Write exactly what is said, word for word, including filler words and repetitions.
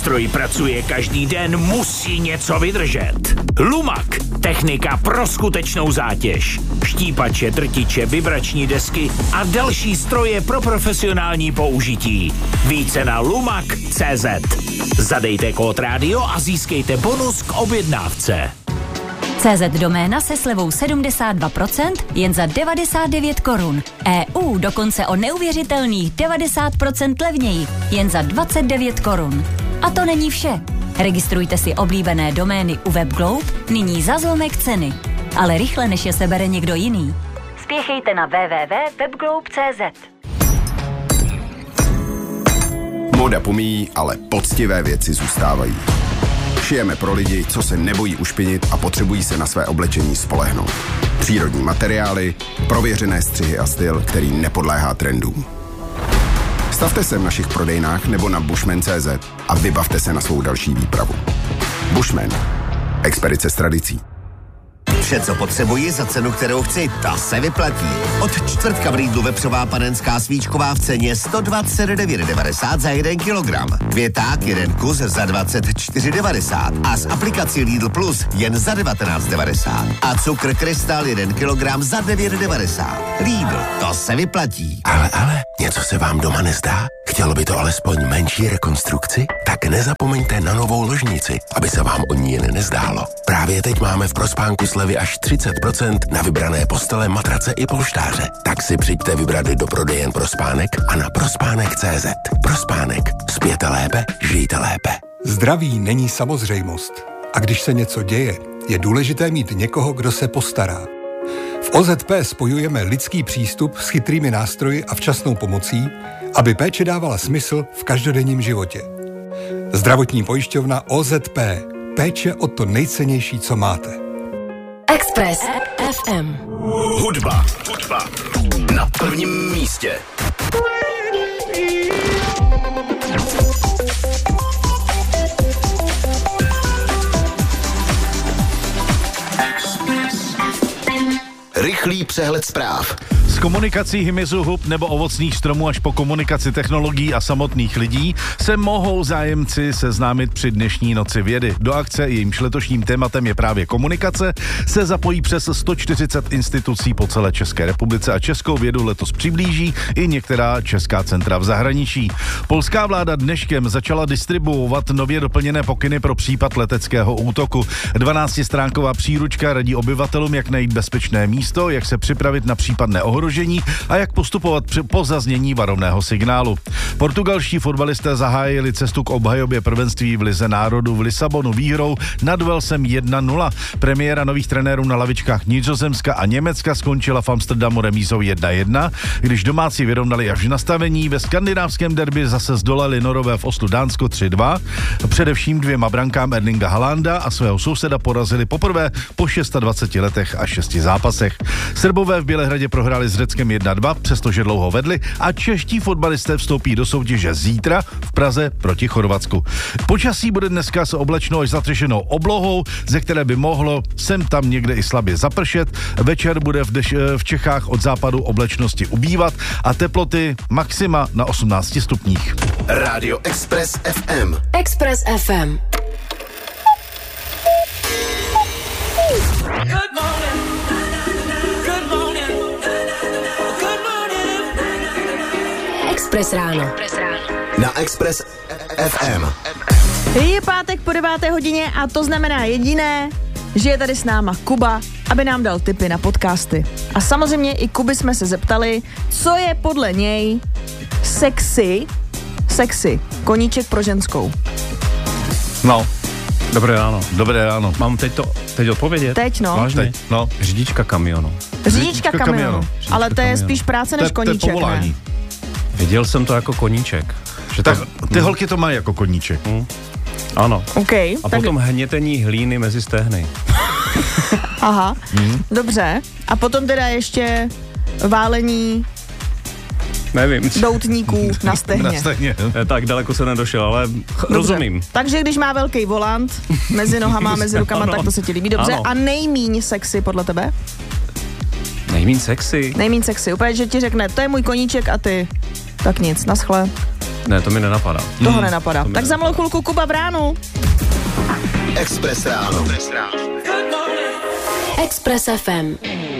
Stroj pracuje každý den, musí něco vydržet. Lumak. Technika pro skutečnou zátěž. Štípače, drtiče, vibrační desky a další stroje pro profesionální použití. Více na lumak tečka cé zet. Zadejte kód rádio a získejte bonus k objednávce. cé zet doména se slevou sedmdesát dva procent jen za devadesát devět korun. é ú dokonce o neuvěřitelných devadesát procent levněji jen za dvacet devět korun. A to není vše. Registrujte si oblíbené domény u WebGlobe nyní za zlomek ceny. Ale rychle, než je sebere někdo jiný. Spěchejte na w w w tečka webglobe tečka cé zet. Moda pomíjí, ale poctivé věci zůstávají. Šijeme pro lidi, co se nebojí ušpinit a potřebují se na své oblečení spolehnout. Přírodní materiály, prověřené střihy a styl, který nepodléhá trendům. Stavte se v našich prodejnách nebo na bushman tečka cé zet a vybavte se na svou další výpravu. Bushman. Expedice s tradicí. Vše, co potřebuji za cenu, kterou chci, ta se vyplatí. Od čtvrtka v Lidlu vepřová panenská svíčková v ceně sto dvacet devět devadesát za jeden kilogram. Květák jeden kus za dvacet čtyři devadesát a s aplikací Lidl Plus jen za devatenáct devadesát. A cukr Krystal jeden kilogram za devět devadesát. Lidl, to se vyplatí. Ale, ale, něco se vám doma nezdá? Chtělo by to alespoň menší rekonstrukci? Tak nezapomeňte na novou ložnici, aby se vám o ní jen nezdálo. Právě teď máme v Prospánku slevy až třicet procent na vybrané postele, matrace i polštáře. Tak si přijďte vybrat do prodejen Prospánek a na prospánek tečka cé zet. Prospánek. Spěte lépe, žijte lépe. Zdraví není samozřejmost. A když se něco děje, je důležité mít někoho, kdo se postará. V ó zet pé spojujeme lidský přístup s chytrými nástroji a včasnou pomocí, aby péče dávala smysl v každodenním životě. Zdravotní pojišťovna ó zet pé. Péče o to nejcennější, co máte. Express ef em. Hudba. Hudba. Na prvním místě. Rychlý přehled zpráv. Z komunikací hmyzu, hub nebo ovocných stromů až po komunikaci technologií a samotných lidí se mohou zájemci seznámit při dnešní noci vědy. Do akce, jejímž letošním tématem je právě komunikace, se zapojí přes sto čtyřicet institucí po celé České republice a českou vědu letos přiblíží i některá česká centra v zahraničí. Polská vláda dneškem začala distribuovat nově doplněné pokyny pro případ leteckého útoku. dvanáctistránková příručka radí obyvatelům, jak najít bezpečné místo, jak se připravit na případné ohrožení a jak postupovat po zaznění varovného signálu. Portugalští fotbalisté zahájili cestu k obhajobě prvenství v Lize národů v Lisabonu výhrou nad Walesem jedna nula. Premiéra nových trenérů na lavičkách Nizozemska a Německa skončila v Amsterdamu remízou jedna jedna, když domácí vyrovnali až v nastavení. Ve skandinávském derby zase zdolali Norové v Oslu Dánsko tři dva. Především dvěma brankám Erlinga Haalanda a svého souseda porazili poprvé po dvaceti šesti letech a šesti zápasech. Srbové v Bělehradě prohráli s Řeckem jedna dva, přestože dlouho vedli, a čeští fotbalisté vstoupí do soutěže zítra v Praze proti Chorvatsku. Počasí bude dneska s oblačnou až zatřešenou oblohou, ze které by mohlo sem tam někde i slabě zapršet. Večer bude v, deš- v Čechách od západu oblačnosti ubývat a teploty maxima na osmnácti stupních. Rádio Express ef em. Express ef em. Express ráno. Na Express ef em. Je pátek po deváté hodině a to znamená jediné, že je tady s náma Kuba, aby nám dal tipy na podcasty. A samozřejmě i Kuby jsme se zeptali, co je podle něj sexy, sexy, koníček pro ženskou. No, dobré ráno. Dobré ráno. Mám teď to, teď odpovědět? Teď, no. Vážně? Teď, no. Řidička kamionu. Řidička kamionu, Řidička ale to je kamionu. spíš práce než To je- to je koníček, povolání. ne? Viděl jsem to jako koníček. Že Tak to, ty holky to mají jako koníček. Hmm. Ano. OK. A tak... potom hnětení hlíny mezi stehny. Aha, hmm. Dobře. A potom teda ještě válení Nevím. doutníků na stehně. Na stehně. Tak daleko se nedošel, ale ch- rozumím. Takže když má velký volant mezi nohama, mezi rukama, Ano. tak to se ti líbí. Dobře. Ano. A nejmíň sexy podle tebe? Nejmín sexy. Nejmíň sexy. Úplně, že ti řekne, to je můj koníček a ty, tak nic, naschle. Ne, to mi nenapadá. Toho Hmm, nenapadá. to mi Tak za malou chvilku Kuba v ránu. Express ráno. Express F M.